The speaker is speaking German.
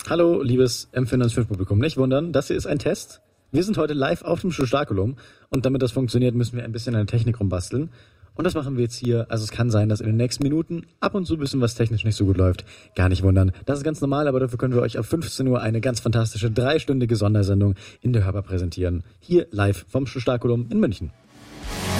Hallo, liebes M495-Publikum. Nicht wundern, das hier ist ein Test. Wir sind heute live auf dem Schustakulum und damit das funktioniert, müssen wir ein bisschen an der Technik rumbasteln. Und das machen wir jetzt hier. Also es kann sein, dass in den nächsten Minuten ab und zu ein bisschen was technisch nicht so gut läuft. Gar nicht wundern. Das ist ganz normal, aber dafür können wir euch ab 15 Uhr eine ganz fantastische 3-stündige Sondersendung in der Hörbar präsentieren. Hier live vom Schustakulum in München.